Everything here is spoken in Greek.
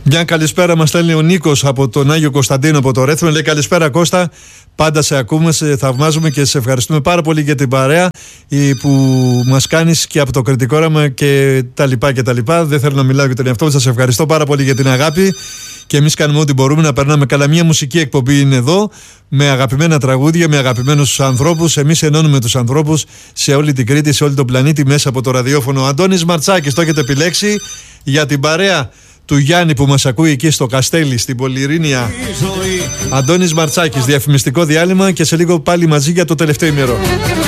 Μια καλησπέρα μας στέλνει ο Νίκος από τον Άγιο Κωνσταντίνο από το Ρέθμο. Λέει καλησπέρα Κώστα, πάντα σε ακούμε, σε θαυμάζουμε και σε ευχαριστούμε πάρα πολύ για την παρέα που μας κάνεις και από το Κρητικό Όραμα και τα λοιπά και τα λοιπά. Δεν θέλω να μιλάω για τον εαυτό μου, σας ευχαριστώ πάρα πολύ για την αγάπη και εμείς κάνουμε ό,τι μπορούμε να περνάμε καλά. Μια μουσική εκπομπή είναι εδώ με αγαπημένα τραγούδια, με αγαπημένους ανθρώπους. Εμείς ενώνουμε τους ανθρώπους σε όλη την Κρήτη, σε όλη τον πλανήτη μέσα από το ραδιόφωνο. Αντώνης Μαρτσάκης το έχετε επιλέξει για την παρέα του Γιάννη που μας ακούει εκεί στο Καστέλι, στην Πολυειρήνια. Αντώνης Μαρτσάκης, διαφημιστικό διάλειμμα και σε λίγο πάλι μαζί για το τελευταίο ημερό.